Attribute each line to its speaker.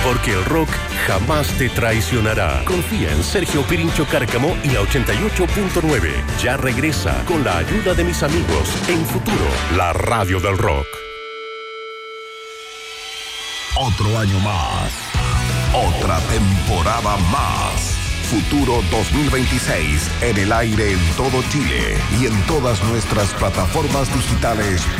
Speaker 1: Porque el rock jamás te traicionará. Confía en Sergio Pirincho Cárcamo y la 88.9. Ya regresa con la ayuda de mis amigos en Futuro, la radio del rock.
Speaker 2: Otro año más. Otra temporada más. Futuro 2026 en el aire en todo Chile y en todas nuestras plataformas digitales